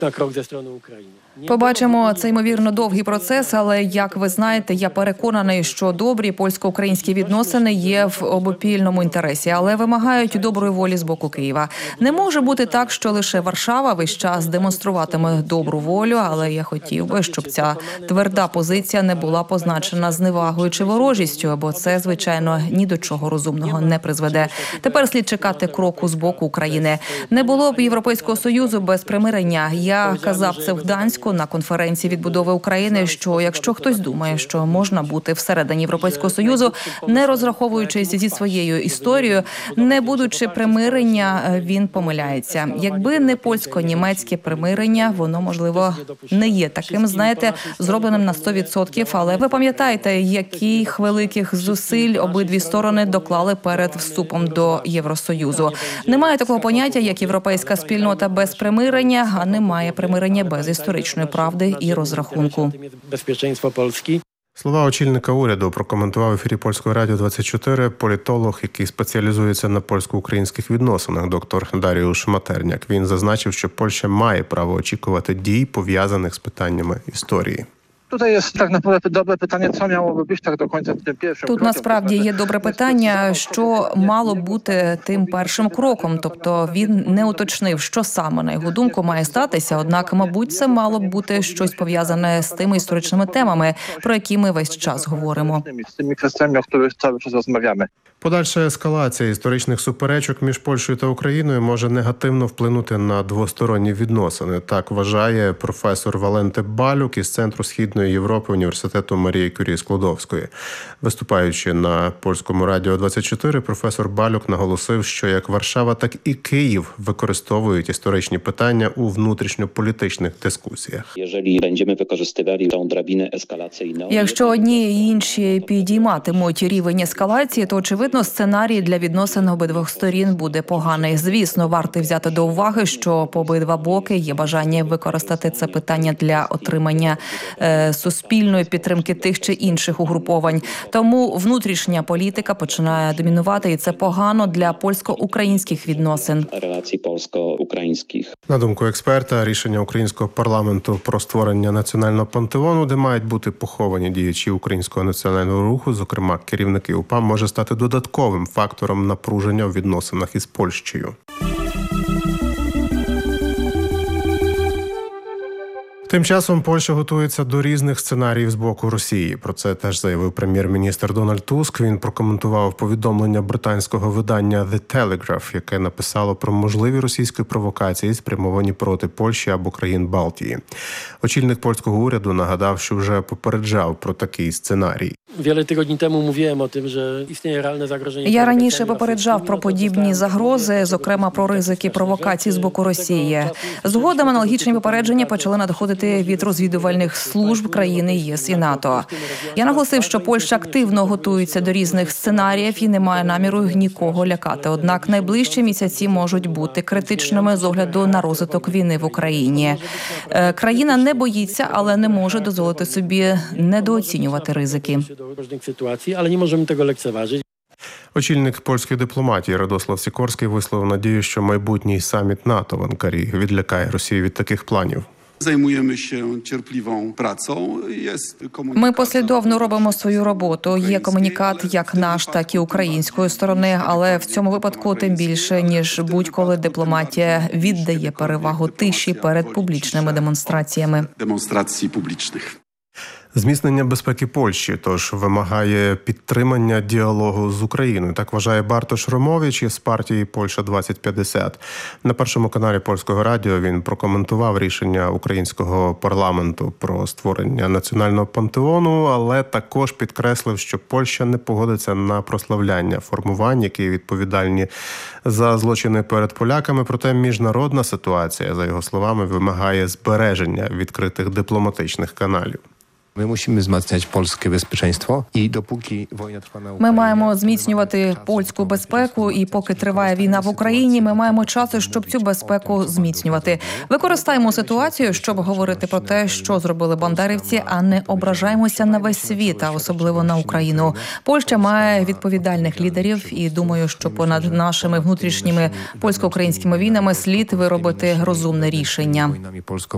Побачимо, це ймовірно довгий процес, але, як ви знаєте, я переконаний, що добрі польсько-українські відносини є в обопільному інтересі, але вимагають доброї волі з боку Києва. Не може бути так, що лише Варшава весь час демонструватиме добру волю, але я хотів би, щоб ця тверда позиція не була позначена зневагою чи ворожістю, бо це, звичайно, ні до чого розумного не призведе. Тепер слід чекати кроку з боку України. Не було б Європейського Союзу без примирення. Я казав це в Гданську на конференції відбудови України, що якщо хтось думає, що можна бути всередині Європейського Союзу, не розраховуючись зі своєю історією, не будучи примирення, він помиляється. Якби не польсько-німецьке примирення, воно, можливо, не є таким, знаєте, зробленим на 100%, але ви пам'ятаєте, яких великих зусиль обидві сторони доклали перед вступом до Євросоюзу. Немає такого поняття, як європейська спільнота без примирення, а немає примирення без історичної правди і розрахунку. Слова очільника уряду прокоментував в ефірі Польського радіо 24 політолог, який спеціалізується на польсько-українських відносинах, доктор Даріуш Матерняк. Він зазначив, що Польща має право очікувати дій, пов'язаних з питаннями історії. Tutaj jest tak naprawdę dobre pytanie, co miałoby być tak do końca tym pierwszym. Тут насправді є добре питання, що мало бути тим першим кроком. Тобто він не уточнив, що саме, на його думку, має статися. Однак, мабуть, це мало б бути щось пов'язане з тими історичними темами, про які ми весь час говоримо. Z tymi kwestiami, o których cały czas rozmawiamy. Подальша ескалація історичних суперечок між Польщею та Україною може негативно вплинути на двосторонні відносини. Так вважає професор Валенти Балюк із Центру Східної Європи Університету Марії Кюрі Склодовської. Виступаючи на Польському радіо 24, професор Балюк наголосив, що як Варшава, так і Київ використовують історичні питання у внутрішньополітичних дискусіях. Якщо одні і інші підійматимуть рівень ескалації, то очевидно, сценарій для відносин обидвох сторін буде поганий. Звісно, варто взяти до уваги, що по обидва боки є бажання використати це питання для отримання суспільної підтримки тих чи інших угруповань. Тому внутрішня політика починає домінувати, і це погано для польсько-українських відносин. На думку експерта, рішення українського парламенту про створення національного пантеону, де мають бути поховані діячі українського національного руху, зокрема керівники УПА, може стати додатковим фактором напруження у відносинах із Польщею. Тим часом Польща готується до різних сценаріїв з боку Росії. Про це теж заявив прем'єр-міністр Дональд Туск. Він прокоментував повідомлення британського видання The Telegraph, яке написало про можливі російські провокації, спрямовані проти Польщі або країн Балтії. Очільник польського уряду нагадав, що вже попереджав про такий сценарій. Я раніше попереджав про подібні загрози, зокрема про ризики провокацій з боку Росії. Згодом аналогічні попередження почали надходити від розвідувальних служб країни ЄС і НАТО. Я наголосив, що Польща активно готується до різних сценаріїв і не має наміру нікого лякати. Однак найближчі місяці можуть бути критичними з огляду на розвиток війни в Україні. Країна не боїться, але не може дозволити собі недооцінювати ризики. Очільник польської дипломатії Радослав Сікорський висловив надію, що майбутній саміт НАТО в Анкарі відлякає Росію від таких планів. Ми послідовно робимо свою роботу. Є комунікат як наш, так і української сторони, але в цьому випадку тим більше, ніж будь-коли дипломатія віддає перевагу тиші перед публічними демонстраціями. Зміцнення безпеки Польщі, тож вимагає підтримання діалогу з Україною. Так вважає Бартош Ромович із партії «Польща-2050». На Першому каналі Польського радіо він прокоментував рішення українського парламенту про створення національного пантеону, але також підкреслив, що Польща не погодиться на прославляння формувань, які відповідальні за злочини перед поляками. Проте міжнародна ситуація, за його словами, вимагає збереження відкритих дипломатичних каналів. Ми мусимо зміцнювати польське безпеченство, і допоки війна триває на Україні... Ми маємо зміцнювати польську безпеку, і поки триває війна в Україні, ми маємо час, щоб цю безпеку зміцнювати. Використаємо ситуацію, щоб говорити про те, що зробили бандерівці, а не ображаємося на весь світ, а особливо на Україну. Польща має відповідальних лідерів, і думаю, що понад нашими внутрішніми польсько-українськими війнами слід виробити розумне рішення.